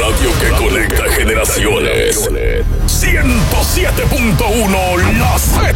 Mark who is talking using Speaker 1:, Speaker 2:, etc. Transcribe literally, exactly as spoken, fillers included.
Speaker 1: radio que conecta generaciones. ciento siete punto uno La Z.